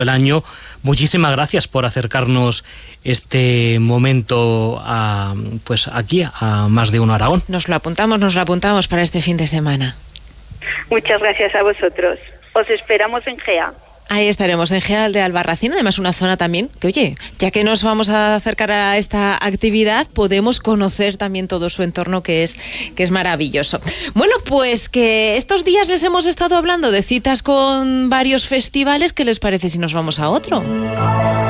el año. Muchísimas gracias por acercarnos este momento pues aquí a Más de Uno Aragón. Nos lo apuntamos para este fin de semana. Muchas gracias a vosotros. Os esperamos en Gea. Ahí estaremos, en Gea de Albarracín, además una zona también que, oye, ya que nos vamos a acercar a esta actividad, podemos conocer también todo su entorno, que es maravilloso. Bueno, pues que estos días les hemos estado hablando de citas con varios festivales. ¿Qué les parece si nos vamos a otro?